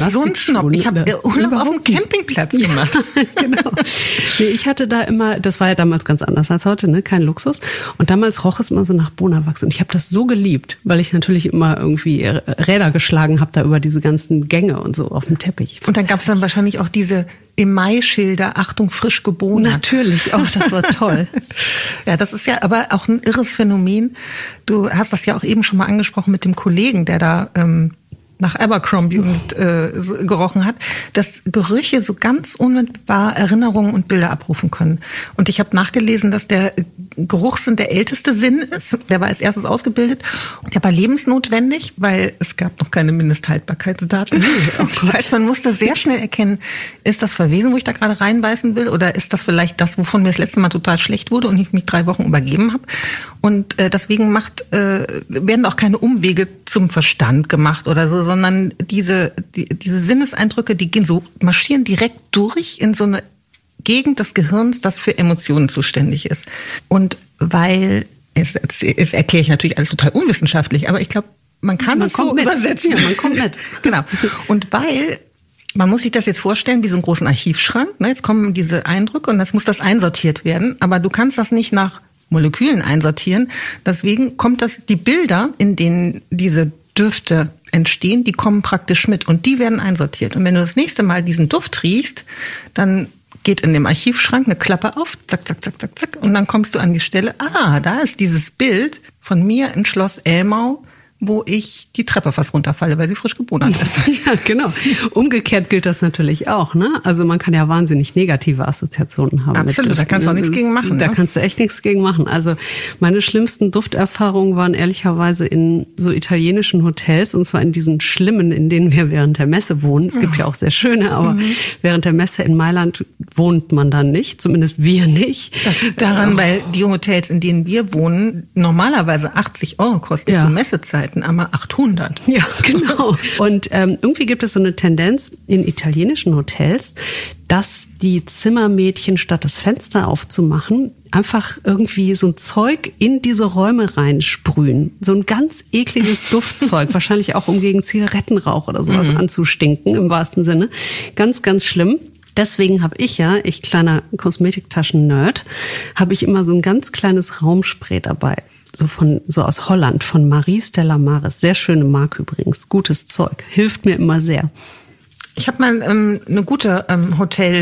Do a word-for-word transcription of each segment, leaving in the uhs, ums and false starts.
wie so ein Snob. Ich habe Urlaub auf dem Campingplatz gemacht. Genau. Nee, ich hatte da immer, das war ja damals ganz anders als heute, ne, kein Luxus. Und damals roch es immer so nach Bonawachs. Und ich habe das so geliebt, weil ich natürlich immer irgendwie Räder geschlagen habe da über diese ganzen Gänge und so auf dem Teppich. Und dann gab es dann wahrscheinlich auch diese im Mai-Schilder, Achtung, frisch geboren. Natürlich, oh, das war toll. Ja, das ist ja aber auch ein irres Phänomen. Du hast das ja auch eben schon mal angesprochen mit dem Kollegen, der da ähm, nach Abercrombie und äh, so gerochen hat, dass Gerüche so ganz unmittelbar Erinnerungen und Bilder abrufen können. Und ich habe nachgelesen, dass der Geruchssinn der älteste Sinn ist. Der war als erstes ausgebildet. Der war lebensnotwendig, weil es gab noch keine Mindesthaltbarkeitsdaten. Das heißt, man musste sehr schnell erkennen, ist das Verwesen, wo ich da gerade reinbeißen will, oder ist das vielleicht das, wovon mir das letzte Mal total schlecht wurde und ich mich drei Wochen übergeben habe. Und äh, deswegen macht äh, werden auch keine Umwege zum Verstand gemacht oder so, sondern diese die, diese Sinneseindrücke, die gehen so, marschieren direkt durch in so eine Gegend des Gehirns, das für Emotionen zuständig ist. Und weil, das, das erkläre ich natürlich alles total unwissenschaftlich, aber ich glaube, man kann man das so mit. übersetzen. Ja, man kommt mit. Genau. Und weil, man muss sich das jetzt vorstellen wie so einen großen Archivschrank. Ne? Jetzt kommen diese Eindrücke und das muss das einsortiert werden. Aber du kannst das nicht nach Molekülen einsortieren. Deswegen kommt das, die Bilder, in denen diese Düfte entstehen, die kommen praktisch mit und die werden einsortiert. Und wenn du das nächste Mal diesen Duft riechst, dann geht in dem Archivschrank eine Klappe auf, zack, zack, zack, zack, zack, und dann kommst du an die Stelle, ah, da ist dieses Bild von mir in Schloss Elmau, wo ich die Treppe fast runterfalle, weil sie frisch gebonert ist. Ja, genau. Umgekehrt gilt das natürlich auch, ne? Also man kann ja wahnsinnig negative Assoziationen haben. Absolut, da kannst du auch nichts gegen machen. Da ne? kannst du echt nichts gegen machen. Also meine schlimmsten Dufterfahrungen waren ehrlicherweise in so italienischen Hotels, und zwar in diesen schlimmen, in denen wir während der Messe wohnen. Es gibt ja auch sehr schöne, aber mhm. während der Messe in Mailand wohnt man dann nicht, zumindest wir nicht. Das liegt daran, weil die Hotels, in denen wir wohnen, normalerweise achtzig Euro kosten, ja. zu Messezeiten. Aber achthundert. Ja, genau. Und ähm, irgendwie gibt es so eine Tendenz in italienischen Hotels, dass die Zimmermädchen statt das Fenster aufzumachen, einfach irgendwie so ein Zeug in diese Räume reinsprühen. So ein ganz ekliges Duftzeug, wahrscheinlich auch um gegen Zigarettenrauch oder sowas mhm. anzustinken, im wahrsten Sinne. Ganz, ganz schlimm. Deswegen habe ich ja, ich kleiner Kosmetiktaschen-Nerd, habe ich immer so ein ganz kleines Raumspray dabei. So von, so aus Holland, von Marie Stella Maris. Sehr schöne Marke übrigens. Gutes Zeug. Hilft mir immer sehr. Ich habe mal ähm, eine gute ähm,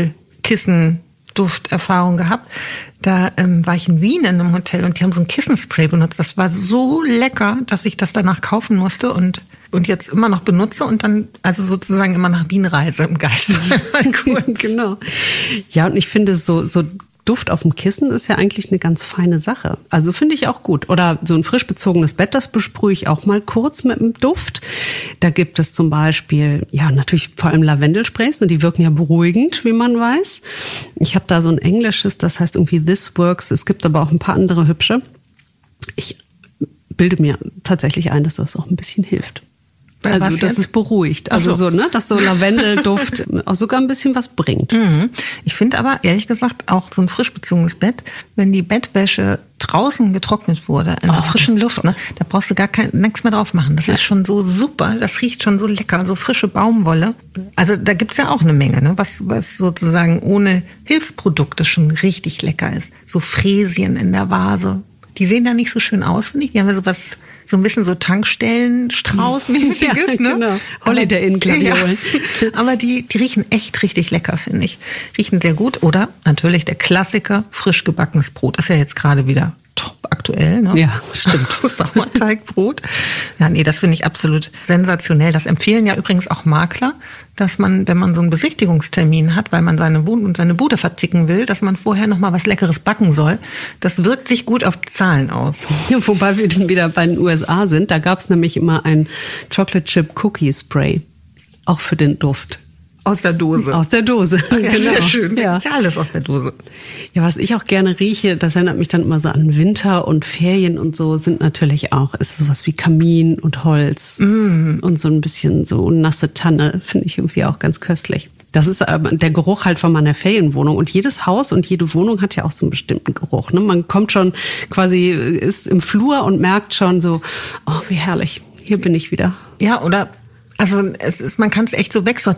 Hotelkissen-Dufterfahrung gehabt. Da ähm, war ich in Wien in einem Hotel und die haben so ein Kissenspray benutzt. Das war so lecker, dass ich das danach kaufen musste und und jetzt immer noch benutze und dann also sozusagen immer nach Wien reise im Geist. Genau. Ja, und ich finde so so Duft auf dem Kissen ist ja eigentlich eine ganz feine Sache. Also finde ich auch gut. Oder so ein frisch bezogenes Bett, das besprühe ich auch mal kurz mit dem Duft. Da gibt es zum Beispiel, ja natürlich vor allem Lavendelsprays, die wirken ja beruhigend, wie man weiß. Ich habe da so ein englisches, das heißt irgendwie This Works. Es gibt aber auch ein paar andere hübsche. Ich bilde mir tatsächlich ein, dass das auch ein bisschen hilft. Bei also, was dass jetzt? es beruhigt. Also so, ne, dass so Lavendelduft auch sogar ein bisschen was bringt. Mhm. Ich finde aber, ehrlich gesagt, auch so ein frisch bezogenes Bett, wenn die Bettwäsche draußen getrocknet wurde, in der oh, frischen Luft, ne, da brauchst du gar kein, nichts mehr drauf machen. Das ja. ist schon so super, das riecht schon so lecker, so frische Baumwolle. Also da gibt's ja auch eine Menge, ne, was, was sozusagen ohne Hilfsprodukte schon richtig lecker ist. So Fräsien in der Vase. Die sehen da nicht so schön aus, finde ich. Die haben ja sowas, so ein bisschen so Tankstellen-Strauß-mäßiges, ja, ne? Genau. Holiday Inn Gladiolen. Ja. Aber die, die riechen echt richtig lecker, finde ich. Riechen sehr gut. Oder natürlich der Klassiker, frisch gebackenes Brot. Ist ja jetzt gerade wieder top aktuell, ne? Ja, stimmt. Sommerteigbrot. Ja, nee, das finde ich absolut sensationell. Das empfehlen ja übrigens auch Makler, dass man, wenn man so einen Besichtigungstermin hat, weil man seine Wohnung und seine Bude verticken will, dass man vorher noch mal was Leckeres backen soll. Das wirkt sich gut auf Zahlen aus. Ja, wobei wir dann wieder bei den U S A sind, da gab es nämlich immer ein Chocolate Chip Cookie Spray, auch für den Duft. Aus der Dose. Aus der Dose, Ach, ja, genau. Sehr schön, ja. Ist ja alles aus der Dose. Ja, was ich auch gerne rieche, das erinnert mich dann immer so an Winter und Ferien und so, sind natürlich auch, ist sowas wie Kamin und Holz mm. und so ein bisschen so nasse Tanne, finde ich irgendwie auch ganz köstlich. Das ist aber der Geruch halt von meiner Ferienwohnung. Und jedes Haus und jede Wohnung hat ja auch so einen bestimmten Geruch. Ne? Man kommt schon quasi, ist im Flur und merkt schon so, oh, wie herrlich, hier bin ich wieder. Ja, oder... Also es ist, man kann es echt so wegsortieren.